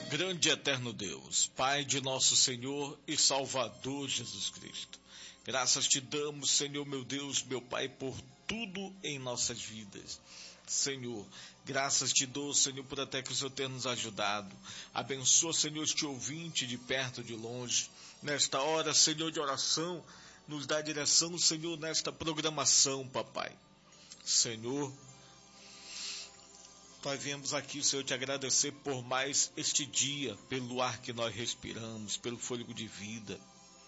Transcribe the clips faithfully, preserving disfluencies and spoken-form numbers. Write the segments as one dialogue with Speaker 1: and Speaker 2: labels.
Speaker 1: Grande e eterno Deus, Pai de nosso Senhor e Salvador Jesus Cristo, graças te damos, Senhor meu Deus, meu Pai, por tudo em nossas vidas. Senhor, graças te dou, Senhor, por até que o Senhor tenha nos ajudado. Abençoa, Senhor, este ouvinte de perto, de longe. Nesta hora, Senhor, de oração, nos dá direção, Senhor, nesta programação, papai. Senhor, nós viemos aqui, Senhor, te agradecer por mais este dia, pelo ar que nós respiramos, pelo fôlego de vida.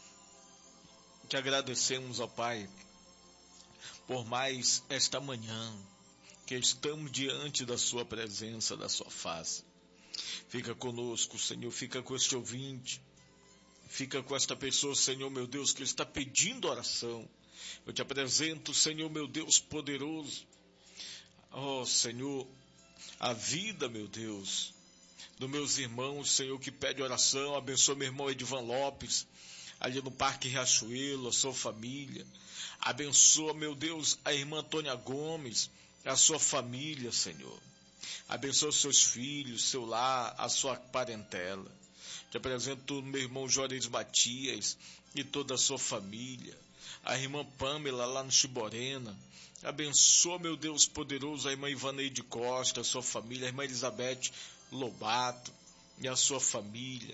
Speaker 1: Te agradecemos, ó Pai, por mais esta manhã, que estamos diante da sua presença, da sua face. Fica conosco, Senhor, fica com este ouvinte, fica com esta pessoa, Senhor, meu Deus, que está pedindo oração. Eu te apresento, Senhor, meu Deus poderoso, ó Senhor, a vida, meu Deus, dos meus irmãos, Senhor, que pede oração. Abençoa meu irmão Edivan Lopes, ali no Parque Riachuelo, a sua família. Abençoa, meu Deus, a irmã Antônia Gomes, a sua família, Senhor. Abençoa os seus filhos, seu lar, a sua parentela. Te apresento meu irmão Juarez Matias e toda a sua família. A irmã Pamela lá no Chiborena. Abençoa, meu Deus poderoso, a irmã Ivaneide Costa, a sua família, a irmã Elizabeth Lobato e a sua família.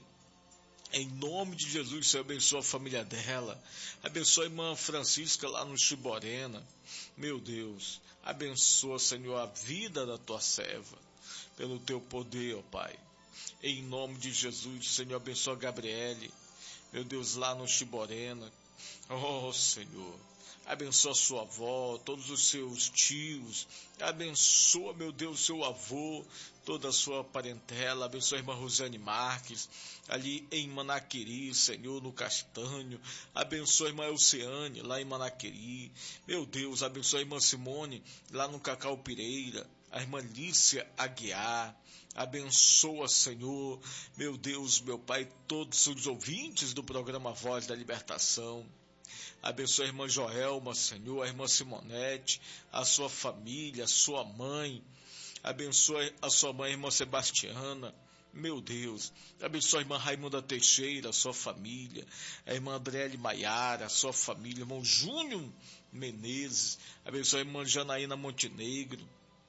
Speaker 1: Em nome de Jesus, Senhor, abençoa a família dela. Abençoa a irmã Francisca lá no Chiborena. Meu Deus, abençoa, Senhor, a vida da tua serva, pelo teu poder, ó Pai. Em nome de Jesus, Senhor, abençoa a Gabriele, meu Deus, lá no Chiborena. Oh, Senhor, abençoa a sua avó, todos os seus tios. Abençoa, meu Deus, seu avô, toda a sua parentela. Abençoa a irmã Rosane Marques, ali em Manaqueri, Senhor, no Castanho. Abençoa a irmã Elceane, lá em Manaqueri. Meu Deus, abençoa a irmã Simone, lá no Cacau Pireira. A irmã Lícia Aguiar. Abençoa, Senhor, meu Deus, meu Pai, todos os ouvintes do programa Voz da Libertação. Abençoa a irmã Joelma, Senhor, a irmã Simonete, a sua família, a sua mãe. Abençoa a sua mãe, a irmã Sebastiana. Meu Deus, abençoa a irmã Raimunda Teixeira, a sua família. A irmã Adriele Maiara, a sua família. Irmão Júnior Menezes. Abençoa a irmã Janaína Montenegro.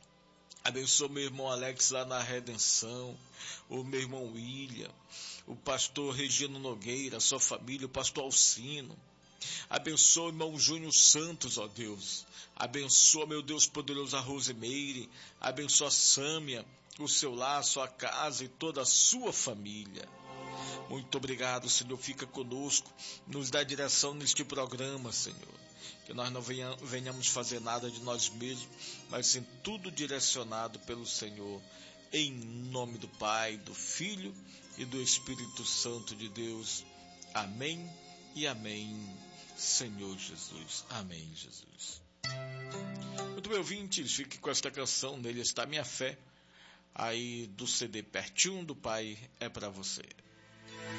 Speaker 1: Abençoa meu irmão Alex lá na Redenção, o meu irmão William, o pastor Regino Nogueira, a sua família, o pastor Alcino. Abençoa o irmão Júnior Santos, ó Deus. Abençoa, meu Deus poderoso, a Rosemeire. Abençoa a Sâmia, o seu lar, a sua casa e toda a sua família. Muito obrigado, Senhor. Fica conosco, nos dá direção neste programa, Senhor. Que nós não venhamos fazer nada de nós mesmos, mas sim tudo direcionado pelo Senhor. Em nome do Pai, do Filho e do Espírito Santo de Deus. Amém e amém, Senhor Jesus. Amém, Jesus. Muito bem, ouvintes, fique com esta canção. Nele está minha fé. Aí do C D Pertinho do Pai é para você.